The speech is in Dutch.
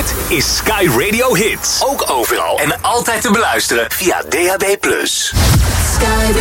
Dit is Sky Radio Hits. Ook overal en altijd te beluisteren via DAB+. Sky